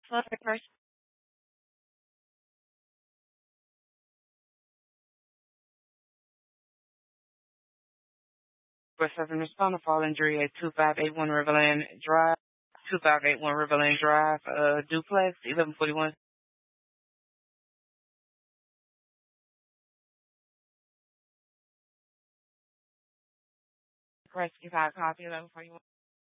Perfect person. For suffering responding fall injury at 2581 Riverland Drive, 2581 Riverland Drive, duplex, 1141. Press, you got a copy of 1141.